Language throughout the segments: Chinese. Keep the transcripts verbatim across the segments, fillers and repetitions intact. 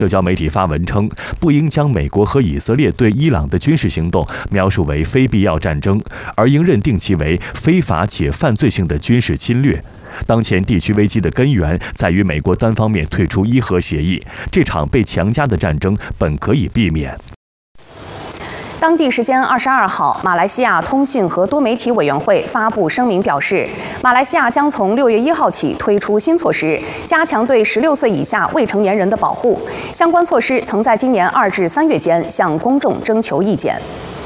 社交媒体发文称，不应将美国和以色列对伊朗的军事行动描述为非必要战争，而应认定其为非法且犯罪性的军事侵略。当前地区危机的根源在于美国单方面退出伊核协议，这场被强加的战争本可以避免。 当地时间二十二号，马来西亚通信和多媒体委员会发布声明表示，马来西亚将从六月一号起推出新措施，加强对十六岁以下未成年人的保护。相关措施曾在今年二至三月间向公众征求意见。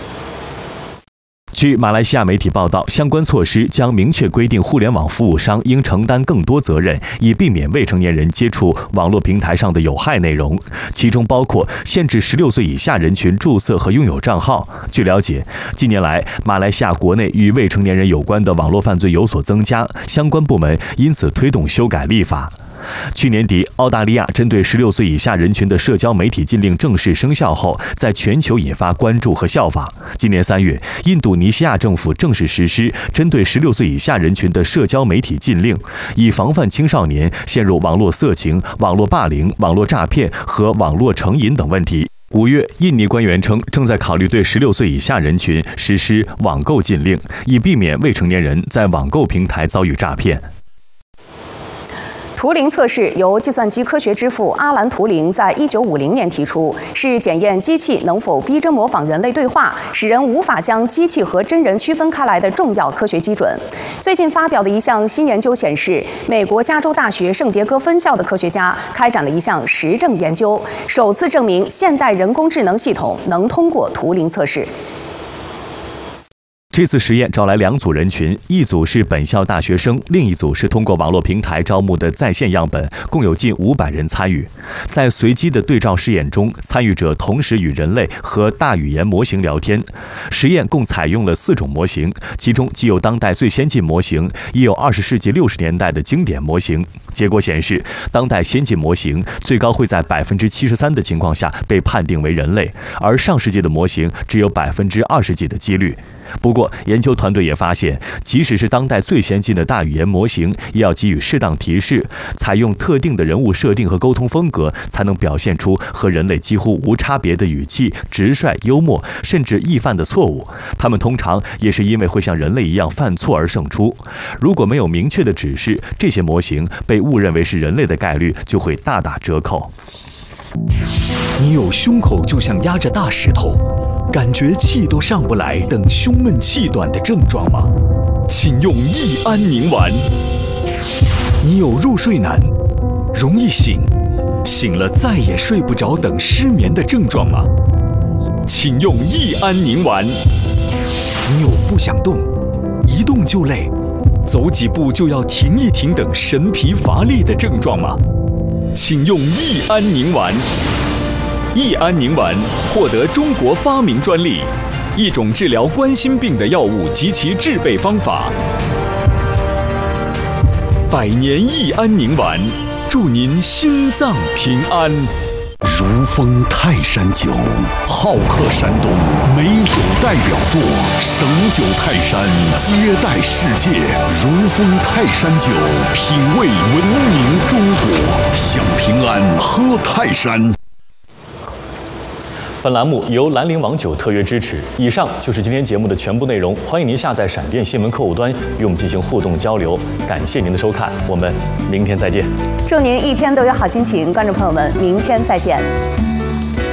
据马来西亚媒体报道，相关措施将明确规定互联网服务商应承担更多责任，以避免未成年人接触网络平台上的有害内容，其中包括限制十六岁以下人群注册和拥有账号。据了解，近年来马来西亚国内与未成年人有关的网络犯罪有所增加，相关部门因此推动修改立法。去年底，澳大利亚针对十六岁以下人群的社交媒体禁令正式生效后，在全球引发关注和效仿。今年三月，印度尼西亚政府正式实施针对十六岁以下人群的社交媒体禁令，以防范青少年陷入网络色情、网络霸凌、网络诈骗和网络成瘾等问题。五月，印尼官员称正在考虑对十六岁以下人群实施网购禁令，以避免未成年人在网购平台遭遇诈骗。 图灵测试由计算机科学之父阿兰·图灵在一九五零年提出，是检验机器能否逼真模仿人类对话，使人无法将机器和真人区分开来的重要科学基准。最近发表的一项新研究显示，美国加州大学圣迭戈分校的科学家开展了一项实证研究，首次证明现代人工智能系统能通过图灵测试。 这次实验找来两组人群，一组是本校大学生，另一组是通过网络平台招募的在线样本，共有近五百人参与。在随机的对照试验中，参与者同时与人类和大语言模型聊天。实验共采用了四种模型，其中既有当代最先进模型，也有二十世纪六十年代的经典模型。结果显示，当代先进模型最高会在百分之七十三的情况下被判定为人类，而上世纪的模型只有百分之二十几的几率。不过，研究团队也发现，即使是当代最先进的大语言模型，也要给予适当提示，采用特定的人物设定和沟通风格，才能表现出和人类几乎无差别的语气、直率、幽默，甚至易犯的错误。他们通常也是因为会像人类一样犯错而胜出。如果没有明确的指示，这些模型被误认为是人类的概率就会大打折扣。 你有胸口就像压着大石头，感觉气都上不来等胸闷气短的症状吗？请用益安宁丸。你有入睡难、容易醒、醒了再也睡不着等失眠的症状吗？请用益安宁丸。你有不想动、一动就累、走几步就要停一停等神疲乏力的症状吗？请用益安宁丸。益安宁丸获得中国发明专利，一种治疗冠心病的药物及其制备方法。百年益安宁丸，祝您心脏平安。 如风泰山酒，好客山东美酒代表作，省酒泰山接待世界。如风泰山酒，品味文明中国，享平安喝泰山。 本栏目由兰陵王酒特约支持。以上就是今天节目的全部内容，欢迎您下载闪电新闻客户端与我们进行互动交流。感谢您的收看，我们明天再见。 祝您一天都有好心情，观众朋友们，明天再见。